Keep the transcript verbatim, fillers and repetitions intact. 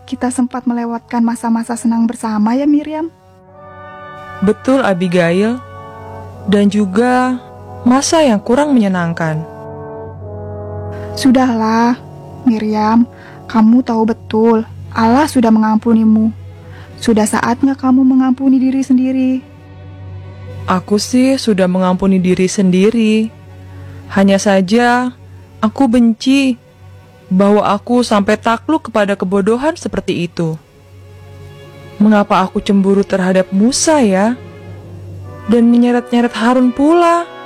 kita sempat melewatkan masa-masa senang bersama ya Miriam? Betul Abigail, dan juga masa yang kurang menyenangkan. Sudahlah, Miriam, kamu tahu betul Allah sudah mengampunimu. Sudah saatnya kamu mengampuni diri sendiri. Aku sih sudah mengampuni diri sendiri. Hanya saja, aku benci bahwa aku sampai takluk kepada kebodohan seperti itu. Mengapa aku cemburu terhadap Musa ya? Dan menyeret-nyeret Harun pula?